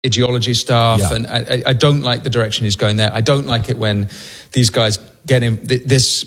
ideology stuff, and I don't like the direction he's going there. I don't like it when these guys get in this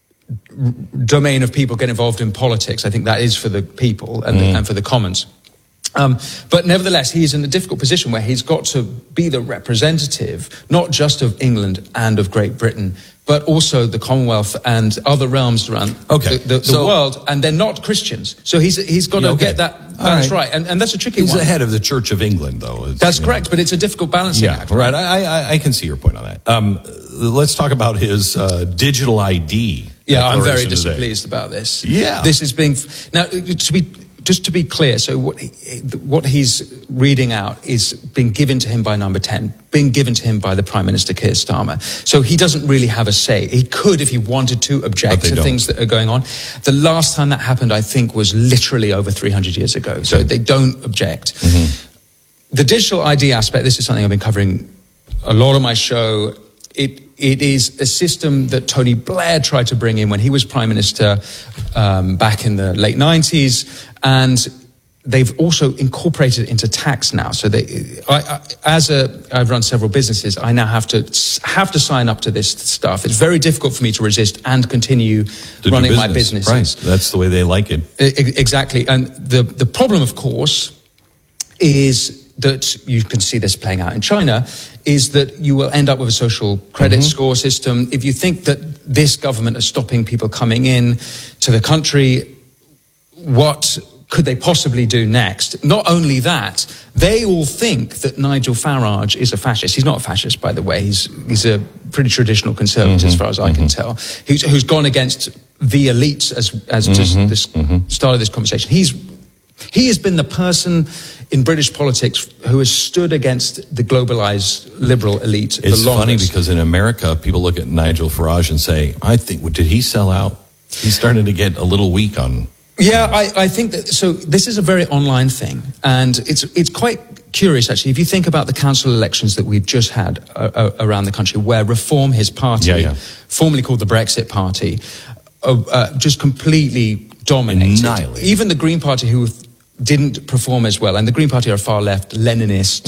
domain of people get involved in politics. I think that is for the people and for the commons. But nevertheless, he's in a difficult position where he's got to be the representative, not just of England and of Great Britain, but also the Commonwealth and other realms around the world, and they're not Christians. So he's got to get that balance right. And that's a tricky one. He's the head of the Church of England, though. That's correct, but it's a difficult balancing act. Right. I can see your point on that. Let's talk about his digital ID. Yeah, I'm very displeased about this. Yeah. This is being... Now, to be clear, so what he's reading out is being given to him by Number 10, being given to him by the Prime Minister Keir Starmer. So he doesn't really have a say. He could, if he wanted to, object to things that are going on. The last time that happened, I think, was literally over 300 years ago. So they don't object. The digital ID aspect, this is something I've been covering a lot of my show. It is a system that Tony Blair tried to bring in when he was Prime Minister back in the late 90s, and they've also incorporated it into tax now. So I've run several businesses. I now have to sign up to this stuff. It's very difficult for me to resist and continue running my businesses. Right, that's the way they like it. Exactly, and the problem, of course, is that you can see this playing out in China, is that you will end up with a social credit score system. If you think that this government is stopping people coming in to the country, what could they possibly do next? Not only that, they all think that Nigel Farage is a fascist. He's not a fascist, by the way. He's a pretty traditional conservative, as far as I can tell, who's gone against the elites as this start of this conversation. He has been the person in British politics who has stood against the globalized liberal elite the longest. It's funny because in America, people look at Nigel Farage and say, did he sell out? He's starting to get a little weak on... Yeah, I think that, so this is a very online thing, and it's quite curious, actually. If you think about the council elections that we've just had around the country, where Reform, his party, formerly called the Brexit Party, just completely dominated. Annihilated. Even the Green Party, who didn't perform as well, and the Green Party are a far left, Leninist,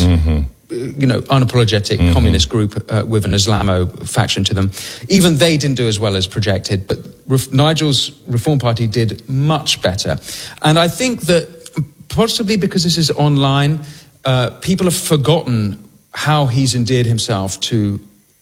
unapologetic communist group with an Islamo faction to them. Even they didn't do as well as projected, but Nigel's Reform Party did much better. And I think that possibly because this is online, people have forgotten how he's endeared himself to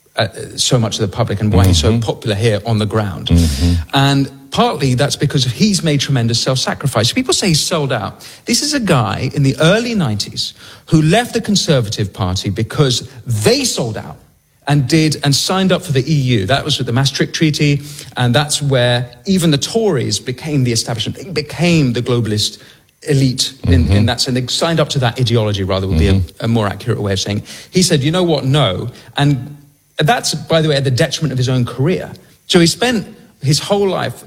so much of the public and why he's so popular here on the ground. And partly that's because he's made tremendous self-sacrifice. People say he's sold out. This is a guy in the early 90s who left the Conservative Party because they sold out and signed up for the EU. That was with the Maastricht Treaty, and that's where even the Tories became the establishment. They became the globalist elite in that sense. They signed up to that ideology, rather, would be a more accurate way of saying. He said, you know what, no. And that's, by the way, at the detriment of his own career. So he spent his whole life,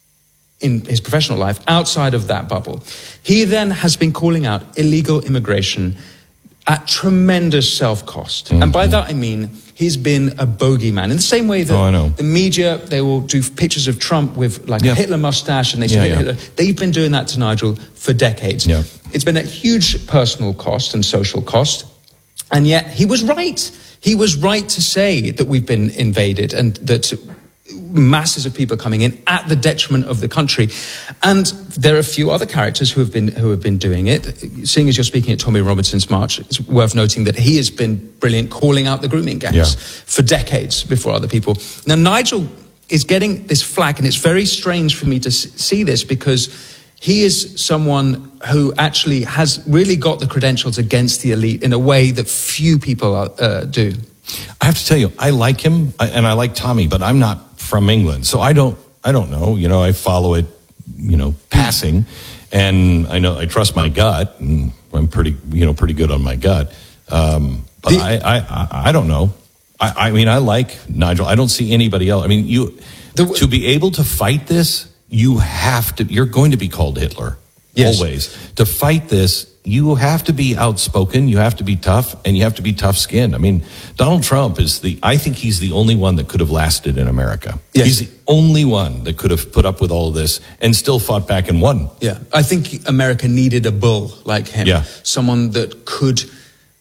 in his professional life, outside of that bubble. He then has been calling out illegal immigration at tremendous self-cost. And by that I mean he's been a bogeyman. In the same way that the media, they will do pictures of Trump with like a Hitler mustache and they say Hitler. They've been doing that to Nigel for decades. It's been a huge personal cost and social cost. And yet he was right. He was right to say that we've been invaded and that masses of people coming in at the detriment of the country. And there are a few other characters who have been doing it. Seeing as you're speaking at Tommy Robinson's March, it's worth noting that he has been brilliant calling out the grooming gangs for decades before other people. Now, Nigel is getting this flack, and it's very strange for me to see this because he is someone who actually has really got the credentials against the elite in a way that few people do. I have to tell you, I like him, and I like Tommy, but I'm not from England, so I don't know. You know, I follow it, passing, and I trust my gut, and I'm pretty good on my gut. But I don't know. I mean, I like Nigel. I don't see anybody else. I mean, to be able to fight this, you're going to be called Hitler. Yes. Always. To fight this, you have to be outspoken, you have to be tough, and you have to be tough-skinned. I mean, Donald Trump I think he's the only one that could have lasted in America. Yes. He's the only one that could have put up with all of this and still fought back and won. Yeah, I think America needed a bull like him. Yeah. Someone that could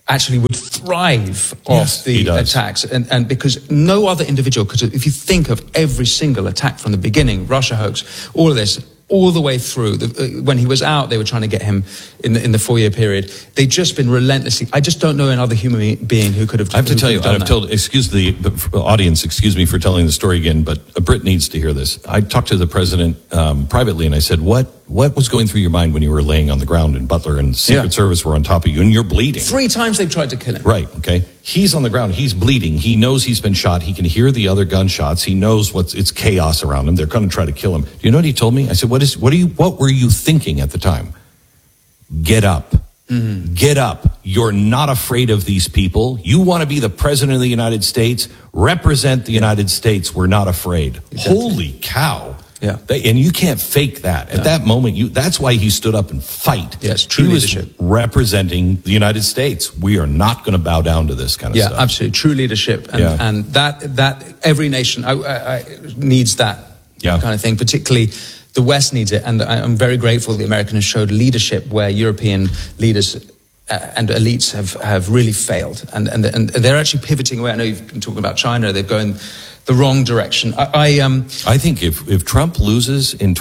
actually would thrive off he the does. attacks. And because no other individual could, if you think of every single attack from the beginning, Russia hoax, all of this, all the way through. When he was out, they were trying to get him in the 4-year period. They've just been relentlessly. I just don't know another human being who could have. I have to tell you, I've told. Excuse the audience. Excuse me for telling the story again, but Brit needs to hear this. I talked to the president privately, and I said, "What was going through your mind when you were laying on the ground in Butler and Secret Service were on top of you and you're bleeding?" 3 times they've tried to kill him. Right. Okay. He's on the ground. He's bleeding. He knows he's been shot. He can hear the other gunshots. He knows it's chaos around him. They're going to try to kill him. Do you know what he told me? I said, what were you thinking at the time? Get up. Mm-hmm. Get up. You're not afraid of these people. You want to be the president of the United States. Represent the United States. We're not afraid. Exactly. Holy cow. Yeah. And you can't fake that. At that moment, that's why he stood up and fight. Yes, true leadership. He was representing the United States. We are not going to bow down to this kind of stuff. Yeah, absolutely. True leadership. And that every nation needs that kind of thing, particularly the West needs it. And I'm very grateful the Americans showed leadership where European leaders and elites have really failed. And they're actually pivoting away. I know you've been talking about China. They're going the wrong direction. I think if Trump loses in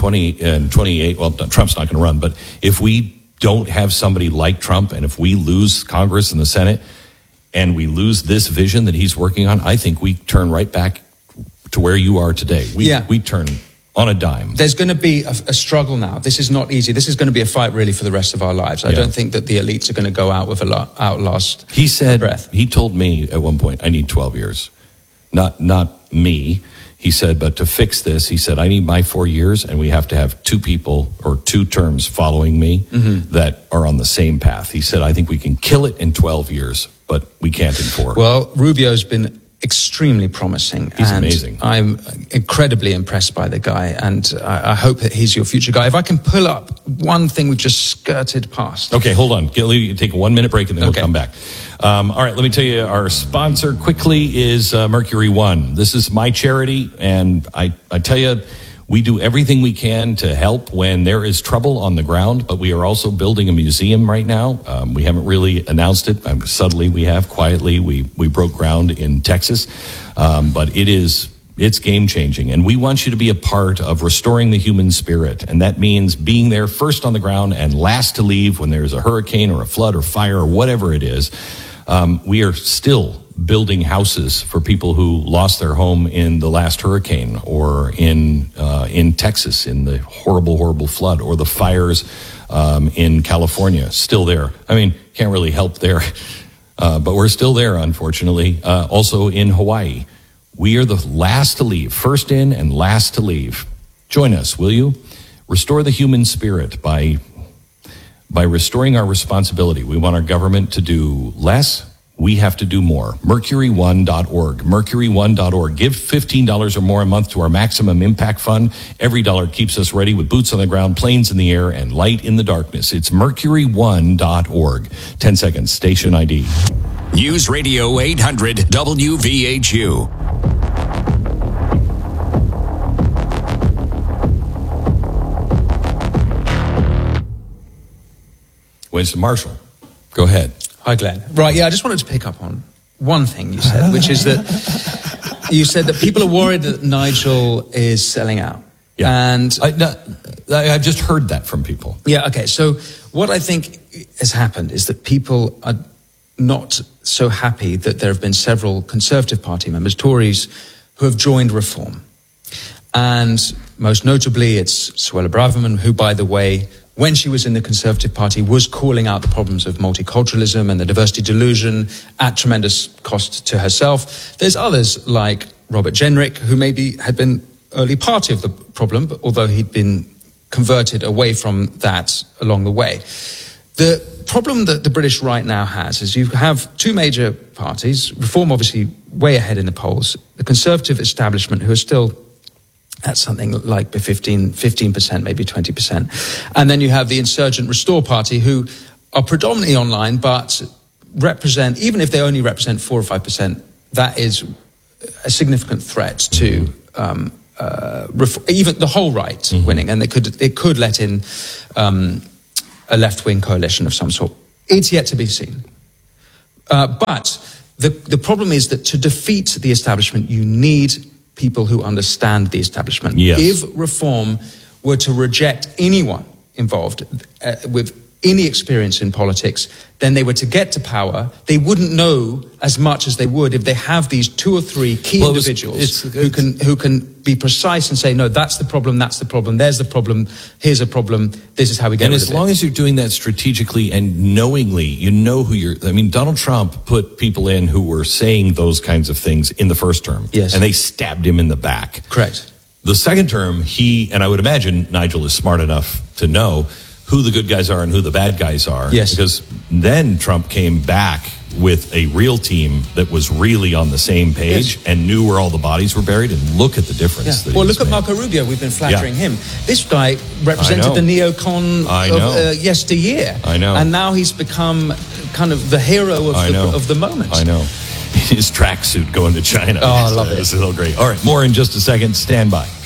28, well, Trump's not going to run, but if we don't have somebody like Trump, and if we lose Congress and the Senate, and we lose this vision that he's working on, I think we turn right back to where you are today. We turn on a dime. There's going to be a struggle now. This is not easy. This is going to be a fight really for the rest of our lives. I don't think that the elites are going to go out with outlast. He said, breath. He told me at one point, I need 12 years. Not me. He said, but to fix this, he said, I need my 4 years, and we have to have 2 people or 2 terms following me that are on the same path. He said, I think we can kill it in 12 years, but we can't in 4. Well, Rubio's been extremely promising. He's amazing. I'm incredibly impressed by the guy, and I hope that he's your future guy. If I can pull up one thing we've just skirted past. Okay, hold on. Take a 1-minute break, and then we'll come back. All right, let me tell you, our sponsor quickly is Mercury One. This is my charity, and I tell you, we do everything we can to help when there is trouble on the ground, but we are also building a museum right now. We haven't really announced it. Subtly, we have. Quietly, we broke ground in Texas. But it's game-changing, and we want you to be a part of restoring the human spirit, and that means being there first on the ground and last to leave when there's a hurricane or a flood or fire or whatever it is. We are still building houses for people who lost their home in the last hurricane, or in Texas in the horrible flood, or the fires in California. Still there. I mean, can't really help there, but we're still there, unfortunately. Also in Hawaii, we are the last to leave, first in and last to leave. Join us, will you? Restore the human spirit by restoring our responsibility. We want our government to do less. We have to do more. Mercury1.org. Mercury1.org. Give $15 or more a month to our Maximum Impact Fund. Every dollar keeps us ready with boots on the ground, planes in the air, and light in the darkness. It's Mercury1.org. 10 seconds. Station ID. News Radio 800 WVHU. Winston Marshall. Go ahead. Hi, Glenn. Right, I just wanted to pick up on one thing you said, which is that you said that people are worried that Nigel is selling out. Yeah. And I've just heard that from people. Yeah, okay. So what I think has happened is that people are not so happy that there have been several Conservative Party members, Tories, who have joined Reform. And most notably, it's Suella Braverman, who, by the way, when she was in the Conservative Party, was calling out the problems of multiculturalism and the diversity delusion at tremendous cost to herself. There's others like Robert Jenrick, who maybe had been early party of the problem, but although he'd been converted away from that along the way. The problem that the British right now has is you have 2 major parties, Reform obviously way ahead in the polls, the Conservative establishment, who are still at something like 15%, maybe 20%. And then you have the insurgent Restore Party, who are predominantly online, but represent, even if they only represent 4 or 5%, that is a significant threat to even the whole right winning. And it could let in a left-wing coalition of some sort. It's yet to be seen. But the problem is that to defeat the establishment, you need people who understand the establishment. Yes. If reform were to reject anyone involved with any experience in politics, then they were to get to power, they wouldn't know as much as they would if they have these 2 or 3 key individuals who can be precise and say, no, that's the problem, there's the problem, here's a problem, this is how we get rid of it. And as long as you're doing that strategically and knowingly, you know who you're... I mean, Donald Trump put people in who were saying those kinds of things in the first term. Yes. And they stabbed him in the back. Correct. The second term, and I would imagine Nigel is smart enough to know who the good guys are and who the bad guys are. Yes. Because then Trump came back with a real team that was really on the same page and knew where all the bodies were buried, and look at the difference. Yeah. Well, look at Marco Rubio. We've been flattering him. This guy represented the neocon of yesteryear. I know. And now he's become kind of the hero of the moment. I know. His tracksuit going to China. Oh, I love it. It's a little great. All right, more in just a second. Stand by.